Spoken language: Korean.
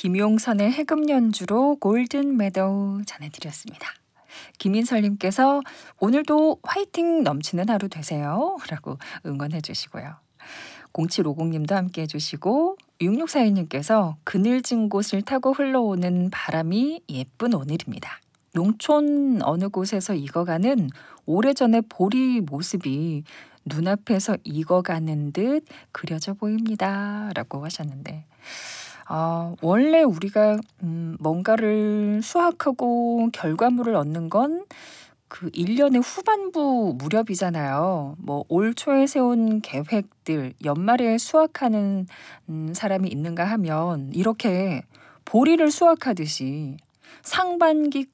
김용선의 해금 연주로 골든 메도우 전해드렸습니다. 김인설님께서 오늘도 화이팅 넘치는 하루 되세요 라고 응원해 주시고요. 0750님도 함께 해주시고 6642님께서 그늘진 곳을 타고 흘러오는 바람이 예쁜 오늘입니다. 농촌 어느 곳에서 익어가는 오래전의 보리 모습이 눈앞에서 익어가는 듯 그려져 보입니다 라고 하셨는데 원래 우리가 뭔가를 수확하고 결과물을 얻는 건 그 1년의 후반부 무렵이잖아요. 뭐 올 초에 세운 계획들, 연말에 수확하는 사람이 있는가 하면 이렇게 보리를 수확하듯이 상반기